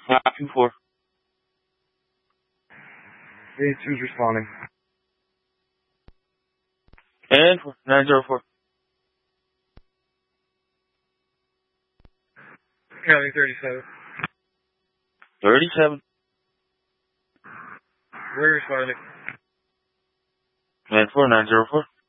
524. Phase 2's responding. And 904. County 37. 37. We're responding. And 904.